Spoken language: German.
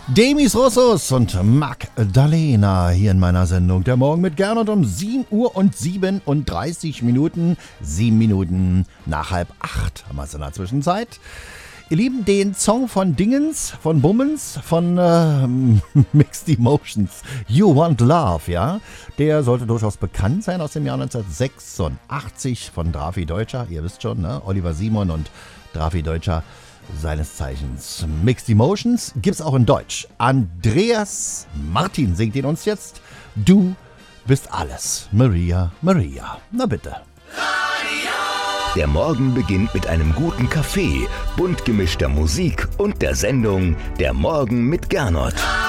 Demis Russos und Magdalena hier in meiner Sendung. Der Morgen mit Gernot um 7 Uhr und 37 Minuten. 7 Minuten nach 7:30 haben wir es in der Zwischenzeit. Ihr Lieben, den Song von Dingens, von Bummens, von Mixed Emotions, You Want Love, ja, der sollte durchaus bekannt sein aus dem Jahr 1986 von Drafi Deutscher. Ihr wisst schon, ne? Oliver Simon und Drafi Deutscher, seines Zeichens. Mixed Emotions gibt's auch in Deutsch. Andreas Martin singt ihn uns jetzt. Du bist alles, Maria, Maria. Na bitte. Der Morgen beginnt mit einem guten Kaffee, bunt gemischter Musik und der Sendung Der Morgen mit Gernot.